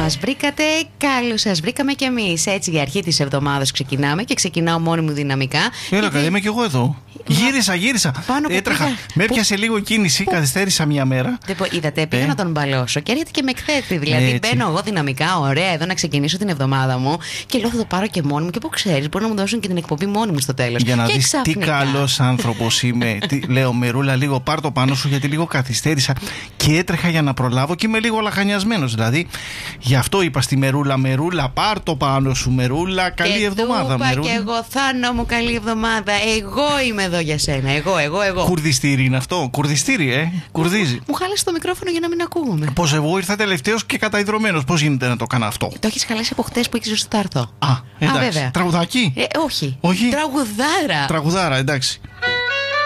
Μας βρήκατε, καλώς σας βρήκαμε κι εμείς. Έτσι για αρχή της εβδομάδας ξεκινάμε και ξεκινάω μόνη μου δυναμικά. Έλα, γιατί... είμαι κι εγώ εδώ. Γύρισα. Έτρεχα. Με έπιασε λίγο κίνηση, καθυστέρησα μια μέρα. Είδατε, πήγα να τον μπαλώσω και έρχεται και με εκθέτει. Δηλαδή, μπαίνω εγώ δυναμικά, ωραία, εδώ να ξεκινήσω την εβδομάδα μου και λέω θα το πάρω και μόνη μου. Και πού ξέρεις, μπορεί να μου δώσουν και την εκπομπή μόνη μου στο τέλος. Για να δεις τι καλός άνθρωπος είμαι. Λέω, Μερούλα, λίγο πάρ' το πάνω σου, γιατί λίγο καθυστέρησα και έτρεχα για να προλάβω και είμαι λίγο λαχανιασμένος. Δηλαδή, γι' αυτό είπα στη Μερούλα, πάρ' το πάνω σου, Μερούλα, καλή εβδομάδα. Και εγώ, Θάνο μου, καλή εβδομάδα. Εγώ είμαι εδώ για σένα. Εγώ. Κουρδιστήρι είναι αυτό. Κουρδιστήρι, κουρδίζει. Μου χάλασε το μικρόφωνο για να μην ακούγομαι. Πως εγώ ήρθα τελευταίος και καταϊδρωμένος. Πώς γίνεται να το κάνω αυτό? Το έχεις χαλάσει από χτες που έχεις ζήσει το έρθω. Εντάξει. Βέβαια. Τραγουδάκι. Όχι. Τραγουδάρα. Τραγουδάρα, εντάξει.